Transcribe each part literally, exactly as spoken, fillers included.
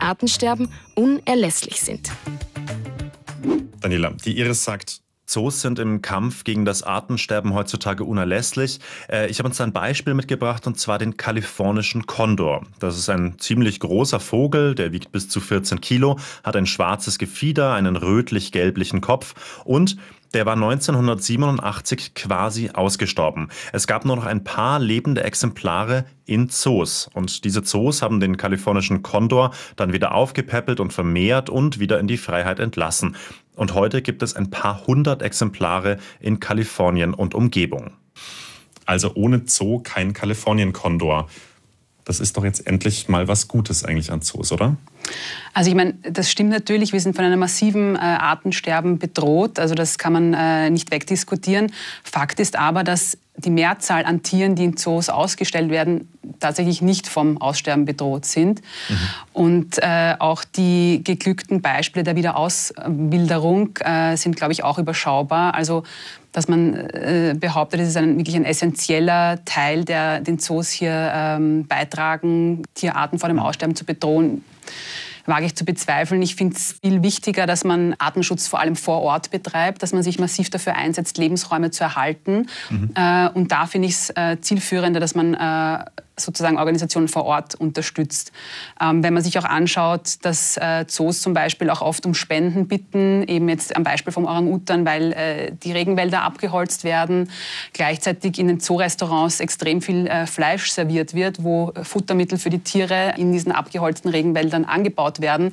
Artensterben unerlässlich sind. Daniela, die Iris sagt, Zoos sind im Kampf gegen das Artensterben heutzutage unerlässlich. Äh, ich habe uns da ein Beispiel mitgebracht, und zwar den kalifornischen Kondor. Das ist ein ziemlich großer Vogel, der wiegt bis zu vierzehn Kilo, hat ein schwarzes Gefieder, einen rötlich-gelblichen Kopf und der war neunzehnhundertsiebenundachtzig quasi ausgestorben. Es gab nur noch ein paar lebende Exemplare in Zoos. Und diese Zoos haben den kalifornischen Kondor dann wieder aufgepäppelt und vermehrt und wieder in die Freiheit entlassen. Und heute gibt es ein paar hundert Exemplare in Kalifornien und Umgebung. Also ohne Zoo kein Kalifornien-Kondor. Das ist doch jetzt endlich mal was Gutes eigentlich an Zoos, oder? Also ich meine, das stimmt natürlich, wir sind von einem massiven äh, Artensterben bedroht, also das kann man äh, nicht wegdiskutieren. Fakt ist aber, dass die Mehrzahl an Tieren, die in Zoos ausgestellt werden, tatsächlich nicht vom Aussterben bedroht sind. Mhm. Und äh, auch die geglückten Beispiele der Wiederauswilderung äh, sind, glaube ich, auch überschaubar. Also dass man äh, behauptet, es ist ein, wirklich ein essentieller Teil, der den Zoos hier ähm, beitragen, Tierarten vor dem Aussterben zu bedrohen, wage ich zu bezweifeln. Ich finde es viel wichtiger, dass man Artenschutz vor allem vor Ort betreibt, dass man sich massiv dafür einsetzt, Lebensräume zu erhalten. Mhm. Äh, und da finde ich es äh, zielführender, dass man äh, sozusagen Organisationen vor Ort unterstützt. Ähm, wenn man sich auch anschaut, dass äh, Zoos zum Beispiel auch oft um Spenden bitten, eben jetzt am Beispiel vom Orang-Utan, weil äh, die Regenwälder abgeholzt werden, gleichzeitig in den Zoorestaurants extrem viel äh, Fleisch serviert wird, wo Futtermittel für die Tiere in diesen abgeholzten Regenwäldern angebaut werden.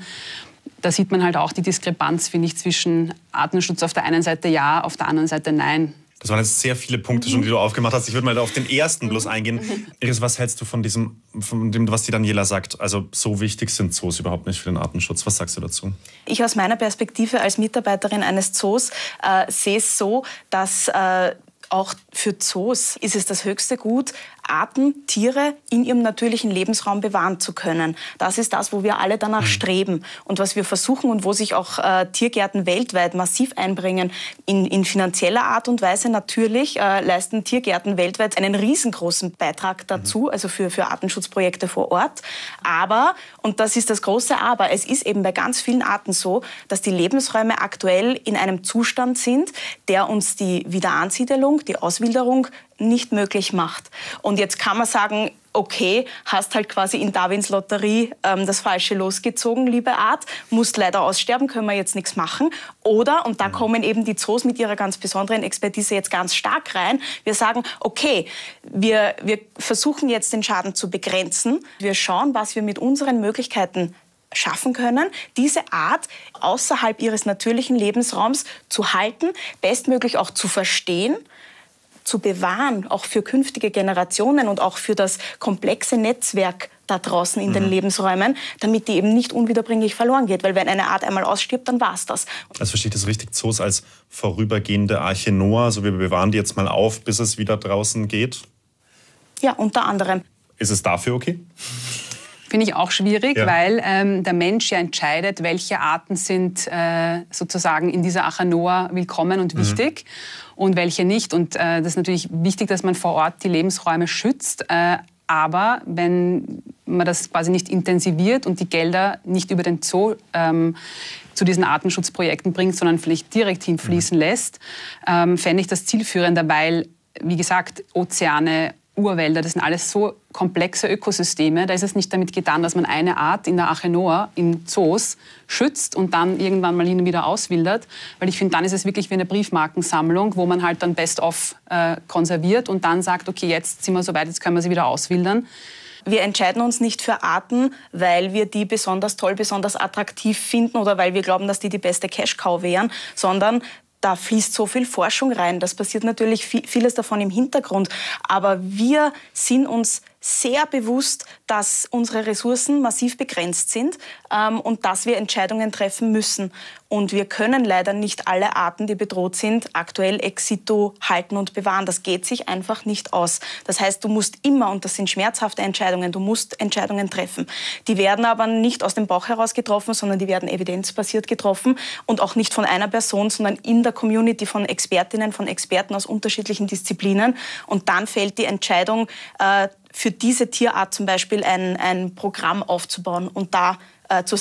Da sieht man halt auch die Diskrepanz, finde ich, zwischen Artenschutz auf der einen Seite ja, auf der anderen Seite nein. Das waren jetzt sehr viele Punkte schon, die du aufgemacht hast. Ich würde mal auf den ersten bloß eingehen. Iris, was hältst du von diesem, von dem, was die Daniela sagt? Also so wichtig sind Zoos überhaupt nicht für den Artenschutz. Was sagst du dazu? Ich aus meiner Perspektive als Mitarbeiterin eines Zoos äh, sehe es so, dass äh, auch für Zoos ist es das höchste Gut, Arten, Tiere in ihrem natürlichen Lebensraum bewahren zu können. Das ist das, wo wir alle danach mhm. streben und was wir versuchen und wo sich auch äh, Tiergärten weltweit massiv einbringen. In, in finanzieller Art und Weise natürlich äh, leisten Tiergärten weltweit einen riesengroßen Beitrag dazu, mhm. also für, für Artenschutzprojekte vor Ort. Aber, und das ist das große Aber, es ist eben bei ganz vielen Arten so, dass die Lebensräume aktuell in einem Zustand sind, der uns die Wiederansiedelung, die Auswilderung nicht möglich macht. Und jetzt kann man sagen, okay, hast halt quasi in Darwins Lotterie ähm, das falsche losgezogen, liebe Art, musst leider aussterben, können wir jetzt nichts machen. Oder, und da kommen eben die Zoos mit ihrer ganz besonderen Expertise jetzt ganz stark rein, wir sagen, okay, wir, wir versuchen jetzt den Schaden zu begrenzen, wir schauen, was wir mit unseren Möglichkeiten schaffen können, diese Art außerhalb ihres natürlichen Lebensraums zu halten, bestmöglich auch zu verstehen, zu bewahren, auch für künftige Generationen und auch für das komplexe Netzwerk da draußen in mhm. den Lebensräumen, damit die eben nicht unwiederbringlich verloren geht. Weil wenn eine Art einmal ausstirbt, dann war es das. Also verstehe ich das richtig, Zoos als vorübergehende Arche Noah, so wir bewahren die jetzt mal auf, bis es wieder draußen geht? Ja, unter anderem. Ist es dafür okay? Finde ich auch schwierig, ja. weil ähm, der Mensch ja entscheidet, welche Arten sind äh, sozusagen in dieser Arche Noah willkommen und wichtig mhm. und welche nicht. Und äh, das ist natürlich wichtig, dass man vor Ort die Lebensräume schützt. Äh, aber wenn man das quasi nicht intensiviert und die Gelder nicht über den Zoo ähm, zu diesen Artenschutzprojekten bringt, sondern vielleicht direkt hinfließen mhm. lässt, ähm, fände ich das zielführender, weil, wie gesagt, Ozeane, Urwälder, das sind alles so komplexe Ökosysteme. Da ist es nicht damit getan, dass man eine Art in der Arche Noah, in Zoos, schützt und dann irgendwann mal ihn wieder auswildert. Weil ich finde, dann ist es wirklich wie eine Briefmarkensammlung, wo man halt dann best-of äh, konserviert und dann sagt, okay, jetzt sind wir soweit, jetzt können wir sie wieder auswildern. Wir entscheiden uns nicht für Arten, weil wir die besonders toll, besonders attraktiv finden oder weil wir glauben, dass die die beste Cash-Cow wären, sondern da fließt so viel Forschung rein. Das passiert natürlich vieles davon im Hintergrund. Aber wir sind uns sehr bewusst, dass unsere Ressourcen massiv begrenzt sind ähm, und dass wir Entscheidungen treffen müssen. Und wir können leider nicht alle Arten, die bedroht sind, aktuell ex situ halten und bewahren. Das geht sich einfach nicht aus. Das heißt, du musst immer, und das sind schmerzhafte Entscheidungen, du musst Entscheidungen treffen. Die werden aber nicht aus dem Bauch heraus getroffen, sondern die werden evidenzbasiert getroffen und auch nicht von einer Person, sondern in der Community von Expertinnen, von Experten aus unterschiedlichen Disziplinen. Und dann fällt die Entscheidung, äh, für diese Tierart zum Beispiel ein, ein Programm aufzubauen und da äh, zu